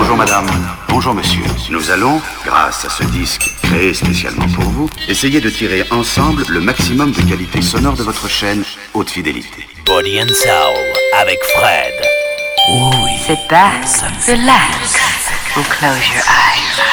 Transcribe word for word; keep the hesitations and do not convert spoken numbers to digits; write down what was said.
Bonjour madame, bonjour monsieur. Nous allons, grâce à ce disque créé spécialement pour vous, essayer de tirer ensemble le maximum de qualité sonore de votre chaîne Haute Fidélité. Body and Soul avec Fred. Sit back, relax, and close your eyes.